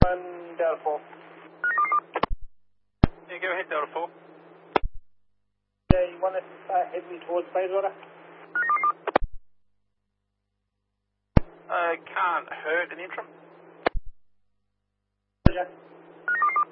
Delta 4. Yeah, go ahead, Delta 4. Yeah, you want us heading towards Bayswater? Can't hurt an interim. Yeah.